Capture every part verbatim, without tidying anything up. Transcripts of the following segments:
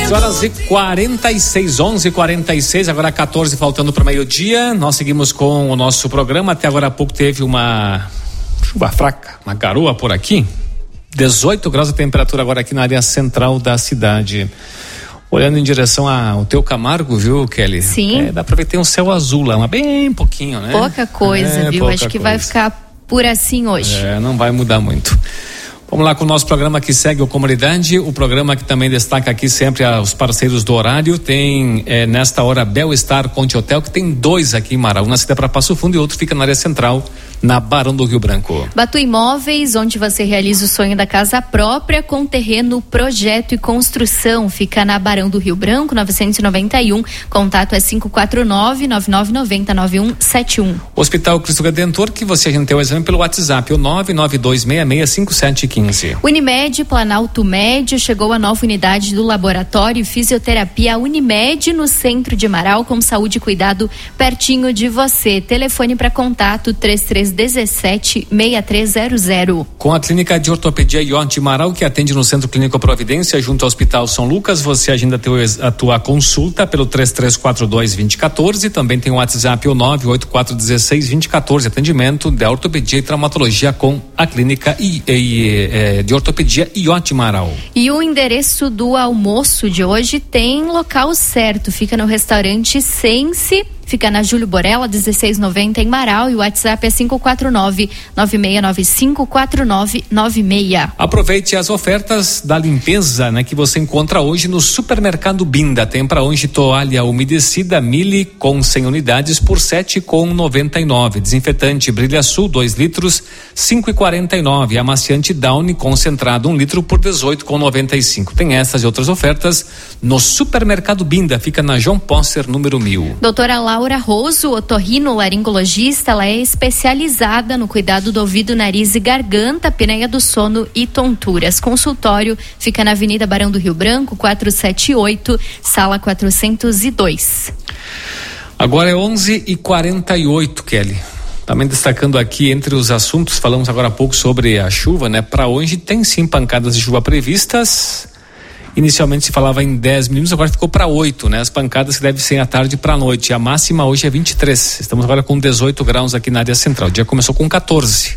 onze horas e quarenta e seis, onze e quarenta e seis, agora quatorze faltando para meio-dia. Nós seguimos com o nosso programa. Até agora há pouco teve uma chuva fraca, uma garoa por aqui. dezoito graus a temperatura agora aqui na área central da cidade. Olhando em direção ao teu Camargo, viu, Kelly? Sim. É, dá pra ver que tem um céu azul lá, mas bem pouquinho, né? Pouca coisa, é, viu? pouca Acho que coisa. vai ficar por assim hoje. É, não vai mudar muito. Vamos lá com o nosso programa que segue o Comunidade, o programa que também destaca aqui sempre os parceiros do horário. Tem é, nesta hora Bel Star Conte Hotel, que tem dois aqui em Marau, um na cidade para Passo Fundo e outro fica na área central, na Barão do Rio Branco. Batu Imóveis, onde você realiza o sonho da casa própria com terreno, projeto e construção. Fica na Barão do Rio Branco, novecentos e noventa e um. Contato é cinco quatro nove, nove nove nove zero, nove um sete um. Hospital Cristo Redentor, que você agendou o exame pelo WhatsApp, o nove nove dois seis seis cinco sete um cinco. Unimed, Planalto Médio, chegou a nova unidade do Laboratório Fisioterapia Unimed no centro de Marau, com saúde e cuidado pertinho de você. Telefone para contato três três um sete, seis três zero zero. Com a Clínica de Ortopedia Ionte Marau, que atende no Centro Clínico Providência, junto ao Hospital São Lucas, você agenda teu, a tua consulta pelo três três quatro dois, dois zero um quatro. Também tem o WhatsApp, o nove oito quatro um seis, dois zero um quatro. Atendimento de ortopedia e traumatologia com a Clínica e, e, e, de Ortopedia Ionte Marau. E o endereço do almoço de hoje tem local certo, fica no restaurante Sense. Fica na Júlio Borella, dezesseis noventa em Marau, e o WhatsApp é cinco quatro nove, nove seis nove cinco, quatro nove nove seis. Aproveite as ofertas da limpeza, né, que você encontra hoje no Supermercado Binda. Tem para hoje toalha umedecida Mili com cem unidades por sete com noventa e nove. Desinfetante Brilha Sul dois litros, cinco e quarenta e nove. Amaciante Downy concentrado um litro por dezoito com noventa e cinco. Tem essas e outras ofertas no Supermercado Binda. Fica na João Pósser, número mil. Doutora Laura Roso, otorrinolaringologista, ela é especializada no cuidado do ouvido, nariz e garganta, apneia do sono e tonturas. Consultório fica na Avenida Barão do Rio Branco, quatrocentos e setenta e oito, sala quatrocentos e dois. Agora é onze e quarenta e oito, Kelly. Também destacando aqui entre os assuntos, falamos agora há pouco sobre a chuva, né? Para hoje tem sim pancadas de chuva previstas. Inicialmente se falava em dez milímetros, agora ficou para oito, né? As pancadas que devem ser à tarde para a noite. A máxima hoje é vinte e três. Estamos agora com dezoito graus aqui na área central. O dia começou com quatorze.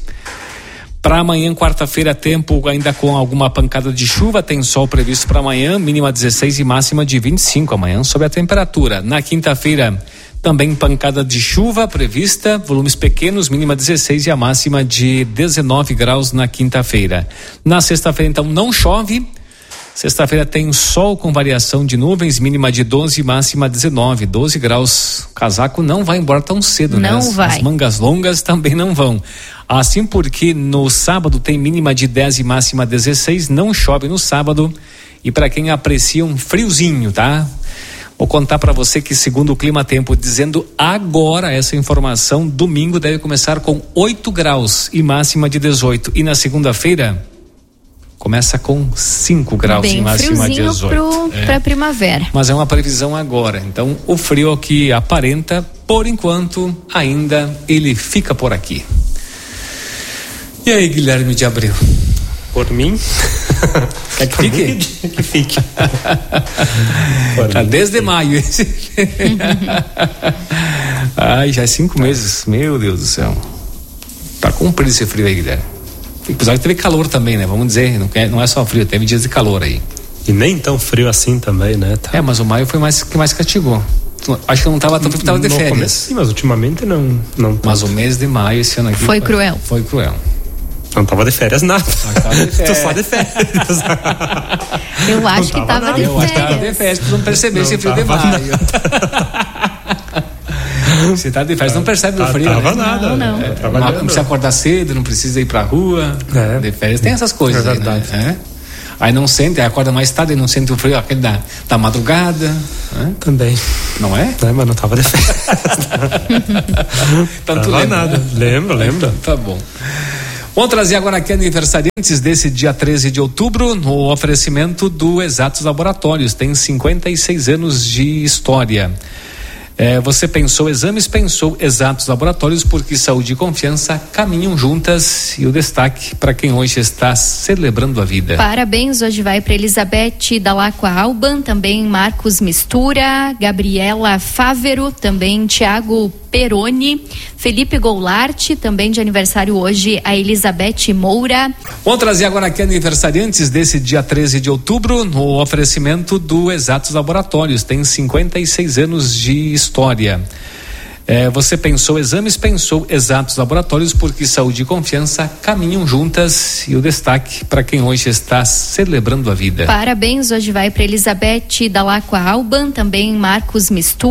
Para amanhã, quarta-feira, tempo ainda com alguma pancada de chuva. Tem sol previsto para amanhã, mínima dezesseis e máxima de vinte e cinco. Amanhã sobe a temperatura. Na quinta-feira, também pancada de chuva prevista, volumes pequenos, mínima dezesseis e a máxima de dezenove graus na quinta-feira. Na sexta-feira, então, não chove. Sexta-feira tem sol com variação de nuvens, mínima de doze, máxima dezenove, doze graus. O casaco não vai embora tão cedo, não, né? As, vai. As mangas longas também não vão. Assim porque no sábado tem mínima de dez e máxima dezesseis, não chove no sábado. E para quem aprecia um friozinho, tá? Vou contar para você que segundo o Clima Tempo, dizendo agora essa informação, domingo deve começar com oito graus e máxima de dezoito. E na segunda-feira começa com cinco graus bem e máxima de dezoito. Pro, é. Para primavera. Mas é uma previsão agora. Então, o frio que aparenta, por enquanto, ainda ele fica por aqui. E aí, Guilherme de Abreu? Por mim? Quer que fique? Que fique. Tá desde maio esse. Ai, já é cinco meses. Meu Deus do céu. Tá cumprido esse frio aí, Guilherme. Apesar que teve calor também, né? Vamos dizer, não é, não é só frio, teve dias de calor aí. E nem tão frio assim também, né? Tá. É, mas o maio foi mais que mais castigou. Acho que não estava tão porque estava de no férias. Começo, sim, mas ultimamente não. não mas o mês de maio esse ano aqui foi, foi cruel. Foi cruel. Não tava de férias nada. Tava de férias. Tô só de férias. Eu acho que tava, tava de Eu férias. acho que tava de férias, porque não percebeu esse frio de maio. Você tá de férias, não percebe tá, o frio, tava né? nada. Não, não. É, não, não precisa acordar cedo, não precisa ir pra rua. É. De férias tem essas coisas. É verdade. Aí, né? É. Aí não sente, aí acorda mais tarde e não sente o frio, aquele da, da madrugada. Né? Também. Não é? É, mas não tava de férias. Tanto tava lembra, nada. Né? Lembro, lembro. Então, tá bom. Vamos trazer agora aqui aniversariantes desse dia treze de outubro, no oferecimento do Exatos Laboratórios. Tem cinquenta e seis anos de história. É, você pensou exames, pensou Exatos Laboratórios, porque saúde e confiança caminham juntas. E o destaque para quem hoje está celebrando a vida. Parabéns, hoje vai para Elizabeth Dalacqua Alban, também Marcos Mistura, Gabriela Fávero, também Tiago Peroni, Felipe Goulart, também de aniversário hoje a Elizabeth Moura. Vamos trazer agora aqui aniversariantes desse dia treze de outubro, no oferecimento do Exatos Laboratórios. Tem cinquenta e seis anos de história. É, você pensou exames, pensou Exatos Laboratórios, porque saúde e confiança caminham juntas. E o destaque para quem hoje está celebrando a vida. Parabéns, hoje vai para Elizabeth Dalacqua Alban, também Marcos Mistura.